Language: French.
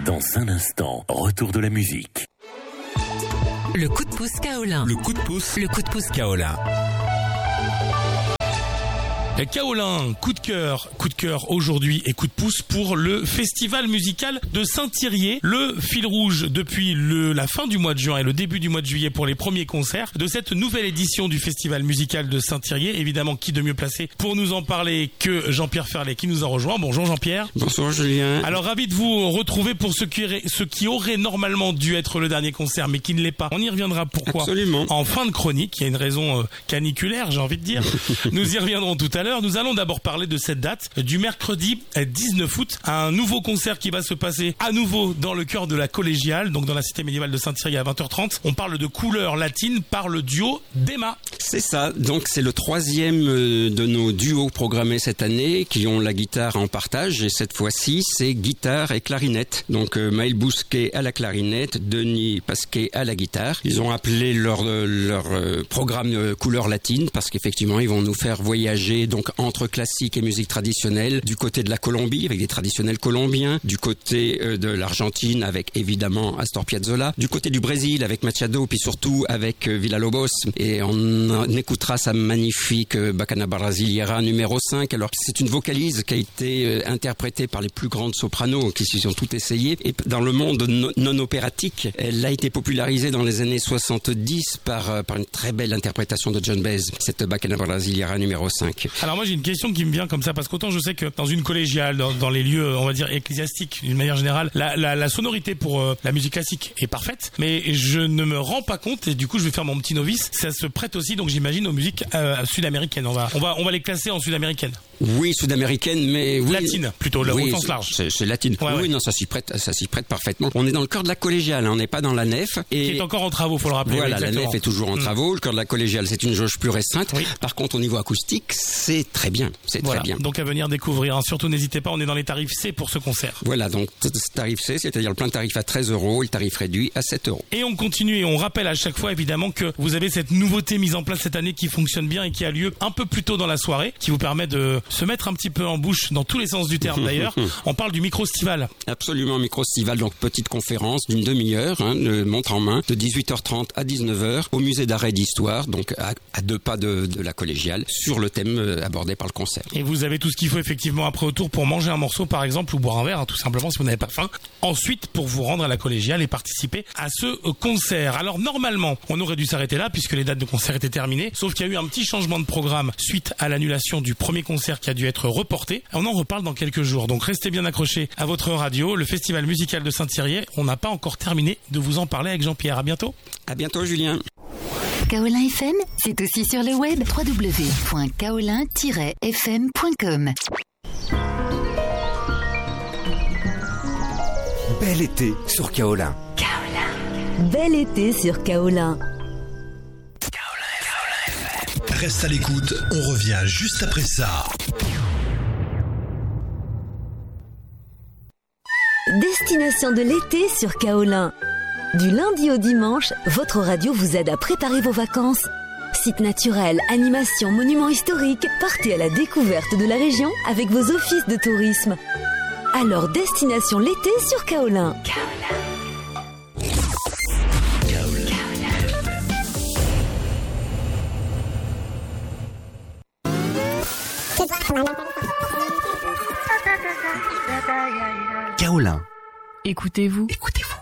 Dans un instant, retour de la musique. Le coup de pouce Kaolin. Le coup de pouce. Le coup de pouce Kaolin. Kaolin, coup de cœur aujourd'hui et coup de pouce pour le festival musical de Saint-Thirier. Le fil rouge depuis la fin du mois de juin et le début du mois de juillet pour les premiers concerts de cette nouvelle édition du festival musical de Saint-Thirier. Évidemment, qui de mieux placé pour nous en parler que Jean-Pierre Ferlet qui nous a rejoint. Bonjour Jean-Pierre. Bonsoir Julien. Alors ravi de vous retrouver pour ce qui aurait normalement dû être le dernier concert mais qui ne l'est pas. On y reviendra pourquoi. Absolument. En fin de chronique. Il y a une raison caniculaire, j'ai envie de dire. Nous y reviendrons tout à l'heure. Nous allons d'abord parler de cette date du mercredi 19 août, un nouveau concert qui va se passer à nouveau dans le cœur de la collégiale, donc dans la cité médiévale de Saint-Thirier à 20h30. On parle de couleurs latines par le duo Dema. C'est ça, donc c'est le troisième de nos duos programmés cette année qui ont la guitare en partage et cette fois-ci c'est guitare et clarinette. Donc Maël Bousquet à la clarinette, Denis Pasquet à la guitare. Ils ont appelé leur programme couleurs latines parce qu'effectivement ils vont nous faire voyager donc entre classique et musique traditionnelle, du côté de la Colombie avec des traditionnels colombiens, du côté de l'Argentine avec évidemment Astor Piazzolla, du côté du Brésil avec Machado, puis surtout avec Villa-Lobos, et on écoutera sa magnifique Bacana Brasileira numéro 5. Alors c'est une vocalise qui a été interprétée par les plus grandes sopranos qui s'y sont toutes essayées, et dans le monde non opératique, elle a été popularisée dans les années 70 par une très belle interprétation de John Baez, cette Bacana Brasileira numéro 5. Alors moi j'ai une question qui me vient comme ça parce qu'autant je sais que dans une collégiale, dans les lieux on va dire ecclésiastiques d'une manière générale, la sonorité pour la musique classique est parfaite, mais je ne me rends pas compte et du coup je vais faire mon petit novice. Ça se prête aussi donc j'imagine aux musiques sud-américaines. On va les classer en sud-américaines. Oui, sud-américaine, mais oui. Latine plutôt, oui, au sens large. C'est latine. Ouais, oui, ouais. Non, ça s'y prête parfaitement. On est dans le cœur de la collégiale, hein, on n'est pas dans la nef. Et qui est encore en travaux, faut le rappeler. Voilà, oui, la nef est toujours en travaux. Le cœur de la collégiale, c'est une jauge plus restreinte. Oui. Par contre, au niveau acoustique, c'est très bien. C'est voilà. très bien. Donc à venir découvrir. Hein. Surtout n'hésitez pas, on est dans les tarifs C pour ce concert. Voilà, donc tarif C, c'est-à-dire le plein tarif à 13 € et le tarif réduit à 7 €. Et on continue et on rappelle à chaque fois évidemment que vous avez cette nouveauté mise en place cette année qui fonctionne bien et qui a lieu un peu plus tôt dans la soirée, qui vous permet de se mettre un petit peu en bouche dans tous les sens du terme d'ailleurs. On parle du micro-stival. Absolument, micro-stival, donc petite conférence d'une demi-heure, hein, de montre en main, de 18h30 à 19h au musée d'art et d'histoire, donc à 2 pas de la collégiale, sur le thème abordé par le concert. Et vous avez tout ce qu'il faut effectivement après autour pour manger un morceau par exemple ou boire un verre, hein, tout simplement si vous n'avez pas faim. Ensuite pour vous rendre à la collégiale et participer à ce concert. Alors normalement on aurait dû s'arrêter là puisque les dates de concert étaient terminées, sauf qu'il y a eu un petit changement de programme suite à l'annulation du premier concert qui a dû être reporté. On en reparle dans quelques jours, donc restez bien accrochés à votre radio. Le festival musical de Saint-Thirier, on n'a pas encore terminé de vous en parler avec Jean-Pierre. À bientôt. À bientôt Julien. Kaolin FM, c'est aussi sur le web www.kaolin-fm.com. Bel été sur Kaolin. Bel été sur Kaolin. Reste à l'écoute, on revient juste après ça. Destination de l'été sur Kaolin. Du lundi au dimanche, votre radio vous aide à préparer vos vacances. Sites naturels, animations, monuments historiques, partez à la découverte de la région avec vos offices de tourisme. Alors, destination l'été sur Kaolin. Kaolin. Écoutez-vous. Écoutez-vous.